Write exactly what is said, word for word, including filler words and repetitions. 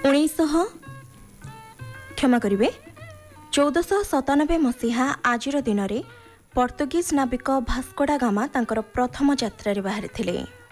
उन्नीस क्षमा करिवे चौदह सतानबे मसीहा आजिर दिन में पर्तुगीज नाविक भास्को डा गामा तांकर प्रथम यात्रा बाहरी थिले।